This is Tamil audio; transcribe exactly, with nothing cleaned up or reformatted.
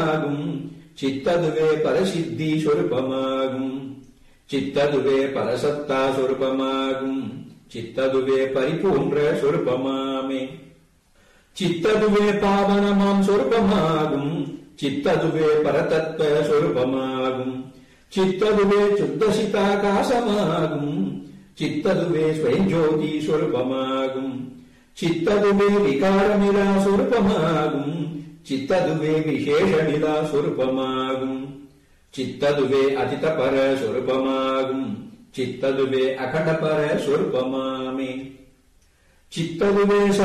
சித்ததுவே பரசித்தி சொருபமாகும். சித்ததுவே பரசத்தா சொருபமாகும். சித்ததுவே பரிபூன்ற சொருபமாமே. சித்ததுவே பாவனமாம் சொருபமாகும். சித்ததுவே பரதத்துவ சொருபமாகும். சித்ததுவே சுத்தசிதாகாசமாகும். சித்ததுவே ஸ்வயஞ்சோதி சொருபமாகும். சித்ததுவே விகாரமிலா சொருபமாகும். சித்ததுவே விசேஷமிலா சொருபமாகும். சித்ததுவே அதிதபர சொருபமாகும். சித்ததுவே அகடபர சொருபமாமே. சித்ததுவே